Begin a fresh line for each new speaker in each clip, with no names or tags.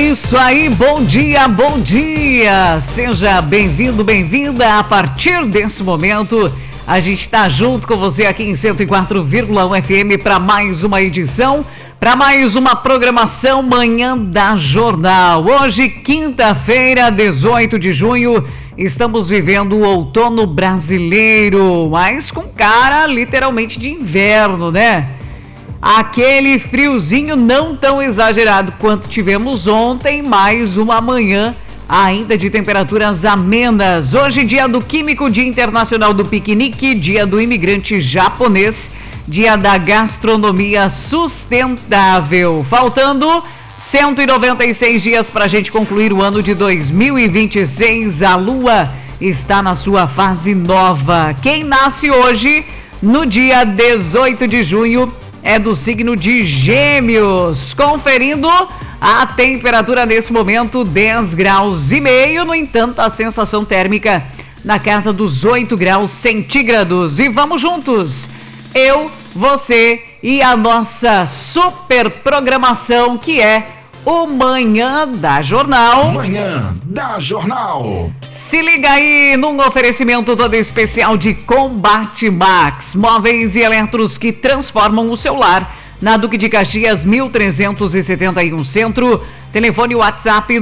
isso aí, bom dia, bom dia! Seja bem-vindo, bem-vinda. A partir desse momento, a gente está junto com você aqui em 104,1 FM para mais uma edição, para mais uma programação Manhã da Jornal. Hoje, quinta-feira, 18 de junho, estamos vivendo o outono brasileiro, mas com cara literalmente de inverno, né? Aquele friozinho não tão exagerado quanto tivemos ontem, mais uma manhã ainda de temperaturas amenas. Hoje, dia do Químico, dia internacional do piquenique, dia do imigrante japonês, dia da gastronomia sustentável. Faltando 196 dias para a gente concluir o ano de 2026. A Lua está na sua fase nova. Quem nasce hoje, no dia 18 de junho, é do signo de Gêmeos. Conferindo a temperatura nesse momento, 10 graus e meio. No entanto, a sensação térmica na casa dos 8 graus centígrados. E vamos juntos, eu, você e a nossa super programação, que é o Manhã da Jornal.
Manhã da Jornal.
Se liga aí num oferecimento todo especial de Combate Max. Móveis e eletros que transformam o seu lar. Na Duque de Caxias, 1371 Centro. Telefone WhatsApp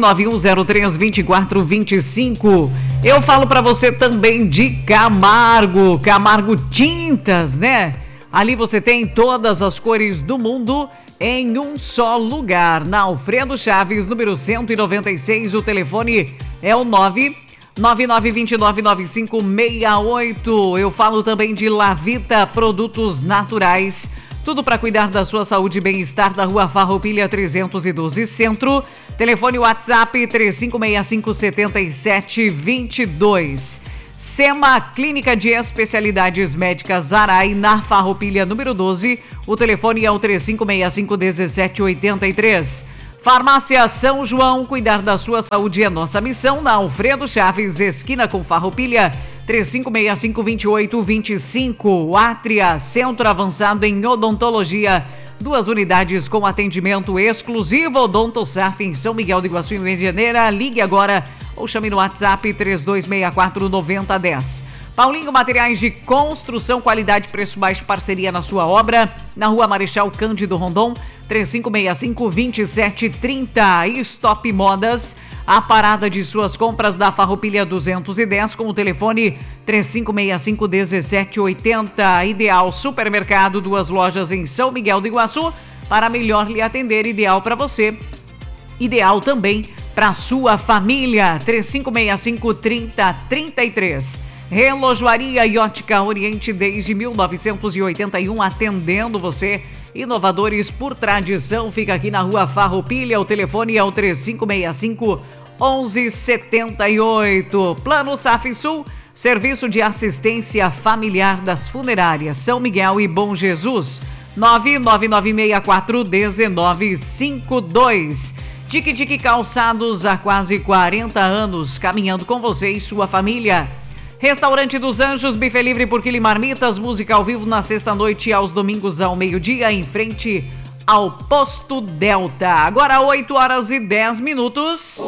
991032425. Eu falo pra você também de Camargo Tintas, né? Ali você tem todas as cores do mundo em um só lugar. Na Alfredo Chaves, número 196, o telefone é o 999299568. Eu falo também de Lavita Produtos Naturais. Tudo para cuidar da sua saúde e bem-estar, da Rua Farroupilha 312 Centro. Telefone WhatsApp 3565-7722. SEMA, Clínica de Especialidades Médicas Arai, na Farroupilha número 12. O telefone é o 3565-1783. Farmácia São João, cuidar da sua saúde é nossa missão. Na Alfredo Chaves, esquina com Farroupilha, 3565-2825. Átria, Centro Avançado em Odontologia. 2 unidades com atendimento exclusivo. Odontosaf em São Miguel do Iguaçu, em Medianeira. Ligue agora ou chame no WhatsApp 3264-9010. Paulinho Materiais de Construção, qualidade, preço baixo, parceria na sua obra. Na Rua Marechal Cândido Rondon, 3565-2730. Stop Modas, a parada de suas compras da Farroupilha 210, com o telefone 3565-1780. Ideal Supermercado, 2 lojas em São Miguel do Iguaçu, para melhor lhe atender. Ideal para você, ideal também para sua família. 3565-3033. Relojoaria e Ótica Oriente, desde 1981, atendendo você. Inovadores por tradição, fica aqui na Rua Farroupilha. O telefone é o 3565-1178. Plano Saf Sul, serviço de assistência familiar das funerárias São Miguel e Bom Jesus. 99964-1952. Tique Calçados, há quase 40 anos, caminhando com você e sua família. Restaurante dos Anjos, buffet livre por quilo e marmitas, música ao vivo na sexta-noite e aos domingos ao meio-dia, em frente ao Posto Delta. Agora 8 horas e 10 minutos.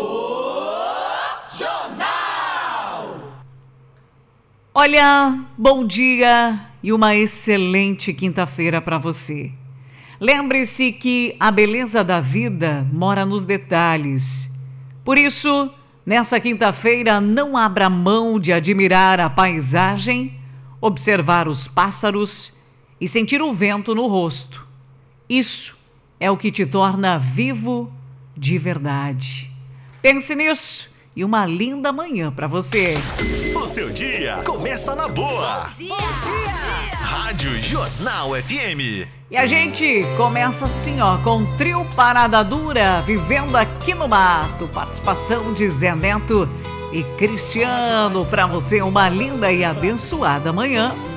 Jornal!
Olha, bom dia e uma excelente quinta-feira para você. Lembre-se que a beleza da vida mora nos detalhes. Por isso, nessa quinta-feira, não abra mão de admirar a paisagem, observar os pássaros e sentir o vento no rosto. Isso é o que te torna vivo de verdade. Pense nisso e uma linda manhã para você.
O seu dia começa na boa.
Bom dia!
Rádio Jornal FM.
E a gente começa assim, ó, com o trio Parada Dura, Vivendo Aqui no Mato. Participação de Zé Neto e Cristiano. Para você, uma linda e abençoada manhã.